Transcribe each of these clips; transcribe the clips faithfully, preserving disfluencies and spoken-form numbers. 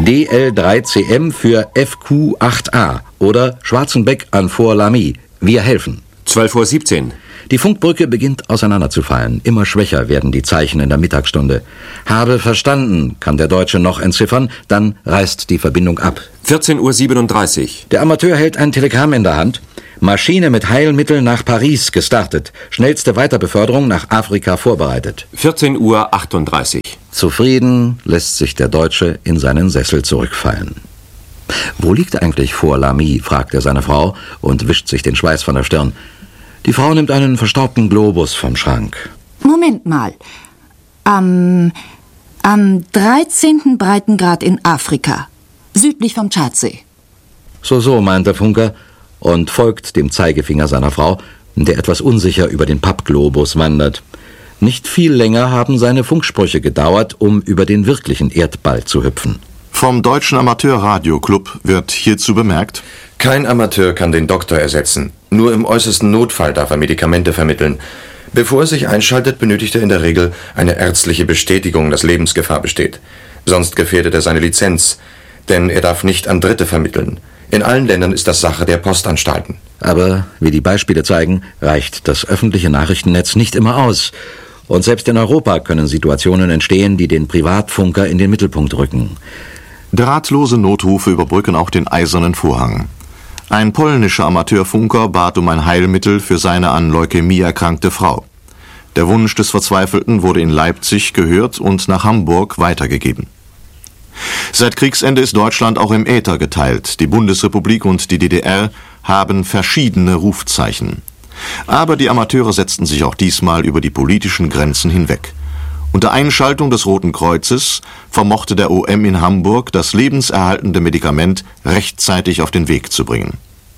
D L drei C M für F Q acht A oder Schwarzenbeck an Fort Lamy. Wir helfen. zwölf Uhr siebzehn. Die Funkbrücke beginnt auseinanderzufallen. Immer schwächer werden die Zeichen in der Mittagsstunde. Habe verstanden, kann der Deutsche noch entziffern, dann reißt die Verbindung ab. vierzehn Uhr siebenunddreißig. Der Amateur hält ein Telegramm in der Hand. Maschine mit Heilmitteln nach Paris gestartet. Schnellste Weiterbeförderung nach Afrika vorbereitet. vierzehn Uhr achtunddreißig. Zufrieden lässt sich der Deutsche in seinen Sessel zurückfallen. »Wo liegt eigentlich Fort Lamy?« fragt er seine Frau und wischt sich den Schweiß von der Stirn. Die Frau nimmt einen verstaubten Globus vom Schrank. Moment mal. Am, am dreizehnten Breitengrad in Afrika, südlich vom Tschadsee. So, so, meint der Funker und folgt dem Zeigefinger seiner Frau, der etwas unsicher über den Pappglobus wandert. Nicht viel länger haben seine Funksprüche gedauert, um über den wirklichen Erdball zu hüpfen. Vom Deutschen Amateur-Radio-Club wird hierzu bemerkt: Kein Amateur kann den Doktor ersetzen. Nur im äußersten Notfall darf er Medikamente vermitteln. Bevor er sich einschaltet, benötigt er in der Regel eine ärztliche Bestätigung, dass Lebensgefahr besteht. Sonst gefährdet er seine Lizenz, denn er darf nicht an Dritte vermitteln. In allen Ländern ist das Sache der Postanstalten. Aber, wie die Beispiele zeigen, reicht das öffentliche Nachrichtennetz nicht immer aus. Und selbst in Europa können Situationen entstehen, die den Privatfunker in den Mittelpunkt rücken. Drahtlose Notrufe überbrücken auch den eisernen Vorhang. Ein polnischer Amateurfunker bat um ein Heilmittel für seine an Leukämie erkrankte Frau. Der Wunsch des Verzweifelten wurde in Leipzig gehört und nach Hamburg weitergegeben. Seit Kriegsende ist Deutschland auch im Äther geteilt. Die Bundesrepublik und die D D R haben verschiedene Rufzeichen. Aber die Amateure setzten sich auch diesmal über die politischen Grenzen hinweg. Unter Einschaltung des Roten Kreuzes vermochte der O M in Hamburg das lebenserhaltende Medikament rechtzeitig auf den Weg zu bringen.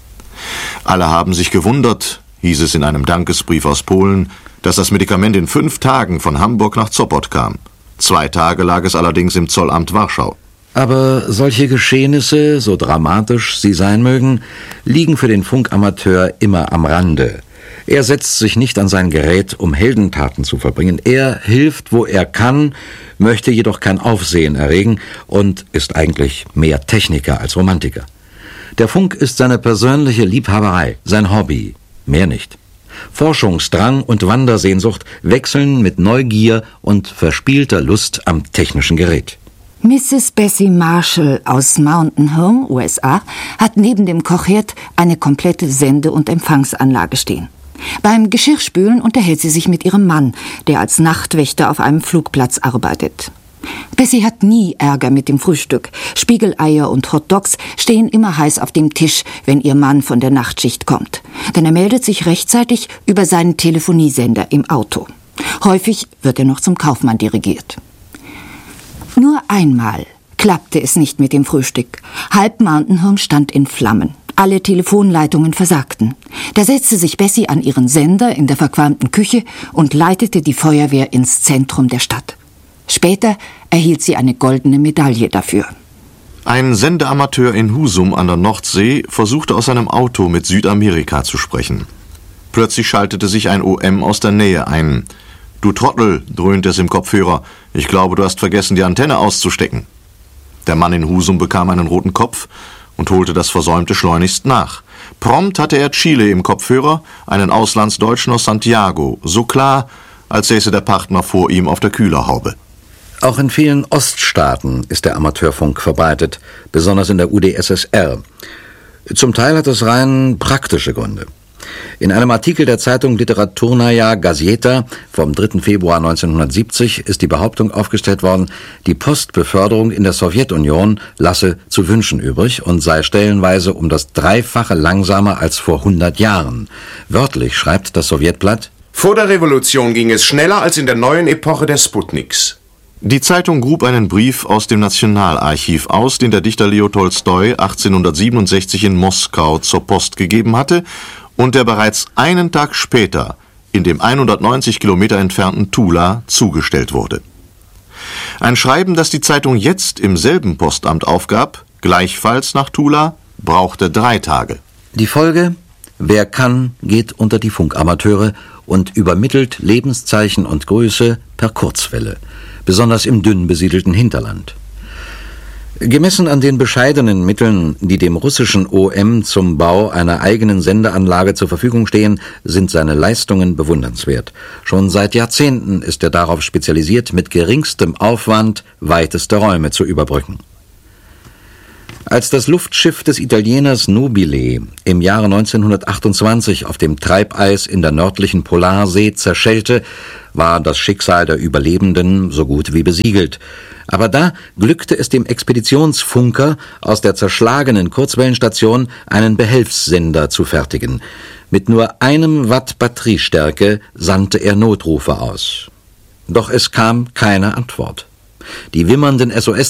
Alle haben sich gewundert, hieß es in einem Dankesbrief aus Polen, dass das Medikament in fünf Tagen von Hamburg nach Sopot kam. Zwei Tage lag es allerdings im Zollamt Warschau. Aber solche Geschehnisse, so dramatisch sie sein mögen, liegen für den Funkamateur immer am Rande. Er setzt sich nicht an sein Gerät, um Heldentaten zu verbringen. Er hilft, wo er kann, möchte jedoch kein Aufsehen erregen und ist eigentlich mehr Techniker als Romantiker. Der Funk ist seine persönliche Liebhaberei, sein Hobby, mehr nicht. Forschungsdrang und Wandersehnsucht wechseln mit Neugier und verspielter Lust am technischen Gerät. Misses Bessie Marshall aus Mountain Home, U S A, hat neben dem Kochherd eine komplette Sende- und Empfangsanlage stehen. Beim Geschirrspülen unterhält sie sich mit ihrem Mann, der als Nachtwächter auf einem Flugplatz arbeitet. Bessie hat nie Ärger mit dem Frühstück. Spiegeleier und Hotdogs stehen immer heiß auf dem Tisch, wenn ihr Mann von der Nachtschicht kommt. Denn er meldet sich rechtzeitig über seinen Telefoniesender im Auto. Häufig wird er noch zum Kaufmann dirigiert. Nur einmal klappte es nicht mit dem Frühstück. Halb Mountain Home stand in Flammen. Alle Telefonleitungen versagten. Da setzte sich Bessie an ihren Sender in der verqualmten Küche und leitete die Feuerwehr ins Zentrum der Stadt. Später erhielt sie eine goldene Medaille dafür. Ein Sendeamateur in Husum an der Nordsee versuchte aus seinem Auto mit Südamerika zu sprechen. Plötzlich schaltete sich ein O M aus der Nähe ein. »Du Trottel«, dröhnte es im Kopfhörer, »ich glaube, du hast vergessen, die Antenne auszustecken.« Der Mann in Husum bekam einen roten Kopf und holte das Versäumte schleunigst nach. Prompt hatte er Chile im Kopfhörer, einen Auslandsdeutschen aus Santiago, so klar, als säße der Partner vor ihm auf der Kühlerhaube. Auch in vielen Oststaaten ist der Amateurfunk verbreitet, besonders in der U d S S R. Zum Teil hat es rein praktische Gründe. In einem Artikel der Zeitung Literaturnaya Gazeta vom dritten Februar neunzehnhundertsiebzig ist die Behauptung aufgestellt worden, die Postbeförderung in der Sowjetunion lasse zu wünschen übrig und sei stellenweise um das Dreifache langsamer als vor hundert Jahren. Wörtlich schreibt das Sowjetblatt: Vor der Revolution ging es schneller als in der neuen Epoche der Sputniks. Die Zeitung grub einen Brief aus dem Nationalarchiv aus, den der Dichter Leo Tolstoi achtzehnhundertsiebenundsechzig in Moskau zur Post gegeben hatte und der bereits einen Tag später in dem hundertneunzig Kilometer entfernten Tula zugestellt wurde. Ein Schreiben, das die Zeitung jetzt im selben Postamt aufgab, gleichfalls nach Tula, brauchte drei Tage. Die Folge: Wer kann, geht unter die Funkamateure und übermittelt Lebenszeichen und Grüße per Kurzwelle, besonders im dünn besiedelten Hinterland. Gemessen an den bescheidenen Mitteln, die dem russischen O M zum Bau einer eigenen Sendeanlage zur Verfügung stehen, sind seine Leistungen bewundernswert. Schon seit Jahrzehnten ist er darauf spezialisiert, mit geringstem Aufwand weiteste Räume zu überbrücken. Als das Luftschiff des Italieners Nobile im Jahre neunzehnhundertachtundzwanzig auf dem Treibeis in der nördlichen Polarsee zerschellte, war das Schicksal der Überlebenden so gut wie besiegelt. Aber da glückte es dem Expeditionsfunker, aus der zerschlagenen Kurzwellenstation einen Behelfssender zu fertigen. Mit nur einem Watt Batteriestärke sandte er Notrufe aus. Doch es kam keine Antwort. Die wimmernden S O S